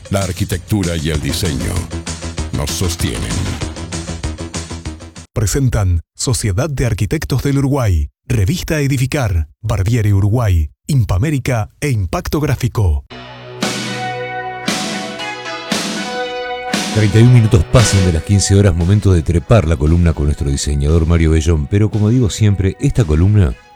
La arquitectura y el diseño nos sostienen. Presentan Sociedad de Arquitectos del Uruguay, Revista Edificar, Barbieri Uruguay, Impamérica e Impacto Gráfico. 31 minutos pasan de las 15 horas, momento de trepar la columna con nuestro diseñador Mario Bellón, pero como digo siempre, esta columna